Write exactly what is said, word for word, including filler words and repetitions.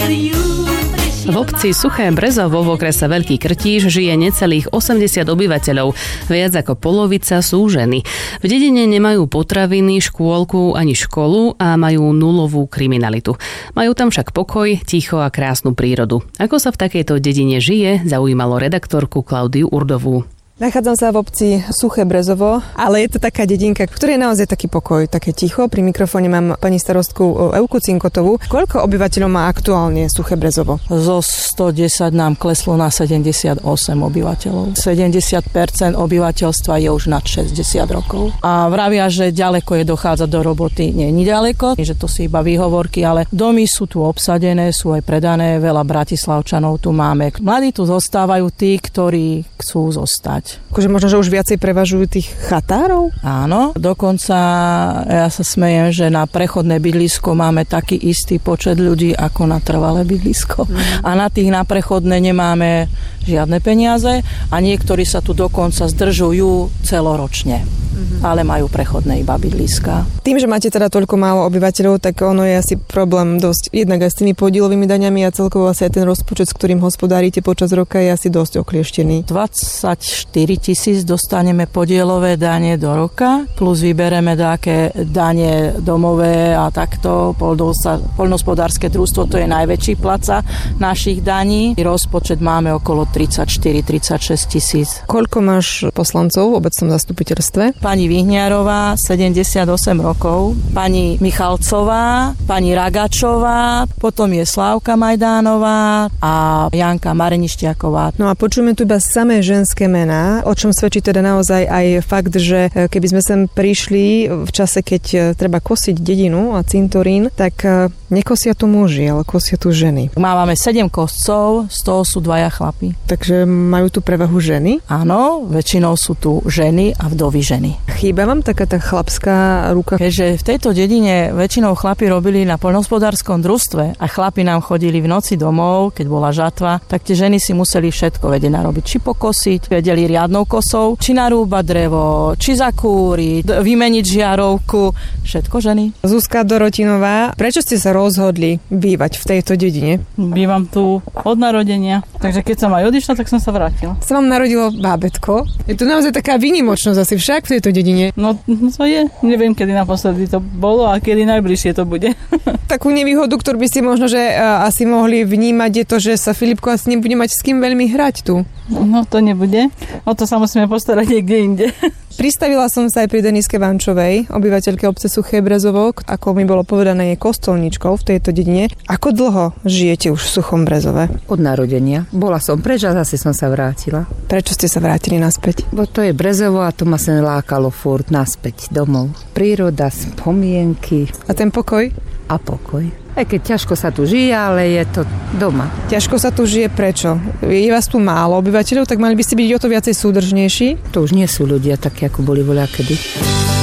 V obci Suché Brezovo v okrese Veľký Krtíš žije necelých osemdesiat obyvateľov. Viac ako polovica sú ženy. V dedine nemajú potraviny, škôlku ani školu a majú nulovú kriminalitu. Majú tam však pokoj, ticho a krásnu prírodu. Ako sa v takejto dedine žije, zaujímalo redaktorku Klaudiu Urdovú. Nachádzam sa v obci Suché Brezovo, ale je to taká dedinka, v ktorej je naozaj taký pokoj, také ticho. Pri mikrofóne mám pani starostku Evku Cinkotovú. Koľko obyvateľov má aktuálne Suché Brezovo? Zo sto desať nám kleslo na sedemdesiatosem obyvateľov. sedemdesiat percent obyvateľstva je už nad šesťdesiat rokov. A vravia, že ďaleko je dochádzať do roboty. Nie, nie ďaleko, že to sú iba výhovorky, ale domy sú tu obsadené, sú aj predané, veľa Bratislavčanov tu máme. Mladí tu zostávajú tí, ktorí chcú zostať. Akože možno, že už viacej prevažujú tých chatárov? Áno, dokonca ja sa smejem, že na prechodné bydlisko máme taký istý počet ľudí ako na trvalé bydlisko. Mm. A na tých na prechodné nemáme žiadne peniaze a niektorí sa tu dokonca zdržujú celoročne. Mm-hmm. Ale majú prechodné iba bydliska. Tým, že máte teda toľko málo obyvateľov, tak ono je asi problém dosť jednak aj s tými podielovými daňami a celkovo asi aj ten rozpočet, s ktorým hospodárite počas roka, je asi dosť oklieštený. dvadsaťštyri tisíc dostaneme podielové dane do roka, plus vybereme také dane domové a takto. Poľnohospodárske družstvo, to je najväčší placa našich daní. Rozpočet máme okolo tridsaťštyri tridsaťšesť tisíc. Koľko máš poslancov v obecnom zastupiteľstve? Pani Vihňárová, sedemdesiatosem rokov, pani Michalcová, pani Ragačová, potom je Slávka Majdánová a Janka Marinišťáková. No a počujeme tu iba samé ženské mená, o čom svedčí teda naozaj aj fakt, že keby sme sem prišli v čase, keď treba kosiť dedinu a cintorín, tak nekosia tu muži, ale kosia tu ženy. Máme sedem koscov, z toho sú dvaja chlapi. Takže majú tu prevahu ženy? Áno, väčšinou sú tu ženy a vdovy ženy. Chýba vám taká tá chlapská ruka? Keďže v tejto dedine väčšinou chlapi robili na poľnohospodárskom družstve a chlapi nám chodili v noci domov, keď bola žatva, tak tie ženy si museli všetko vedieť narobiť. Či pokosiť, vedeli riadnou kosou, či narúbať drevo, či zakúriť, vymeniť žiarovku, všetko ženy. Zuzka Dorotinová, prečo ste sa rozhodli bývať v tejto dedine? Bývam tu od narodenia, takže keď som aj odišla, tak som sa vrátila. Sa vám narodilo bábätko? Je tu naozaj taká výnimočnosť asi však v tejto dedine. No to je, neviem, kedy naposledy to bolo a kedy najbližšie to bude. Takú nevýhodu, ktorú by ste možno, že uh, asi mohli vnímať, je to, že sa Filipko asi nebude mať s kým veľmi hrať tu. No to nebude. O to sa musíme postarať niekde inde. Pristavila som sa aj pri Deniske Vančovej, obyvateľke obce Suché Brezovo, ako mi bolo povedané, je kostolníčkou v tejto dedine. Ako dlho žijete už v Suchom Brezove? Od narodenia. Bola som preč a zase som sa vrátila. Prečo ste sa vrátili naspäť? Bo to je Brezovo a to ma sa lákalo furt naspäť domov. Príroda, spomienky. A ten pokoj? A pokoj. Aj keď ťažko sa tu žije, ale je to doma. Ťažko sa tu žije prečo? Je vás tu málo obyvateľov, tak mali by ste byť o to viacej súdržnejší? To už nie sú ľudia takí, ako boli voľakedy.